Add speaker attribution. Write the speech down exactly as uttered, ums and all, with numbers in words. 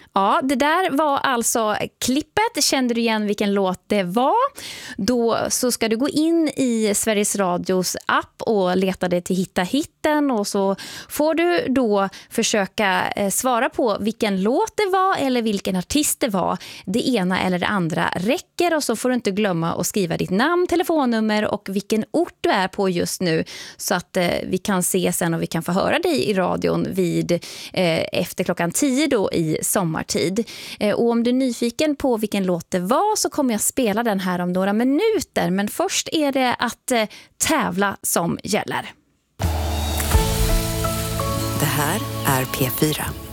Speaker 1: Ja, det där var alltså klippet. Kände du igen vilken låt det var? Då så ska du gå in i Sveriges Radios app och leta dig till Hitta hitten, och så får du då försöka eh, svara på vilken låt det var eller vilken artist det var. Det ena eller det andra räcker, och så får du inte glömma att skriva ditt namn, telefonnummer och vilken ort du är på just nu, så att eh, vi kan se sen och vi kan få höra dig i radion vid eh, efter klockan tio då i sommartid. Eh, och om du är nyfiken på vilken låt det var så kommer jag spela den här om några minuter, men först är det att eh, tävla som gäller.
Speaker 2: Det här är P fyra.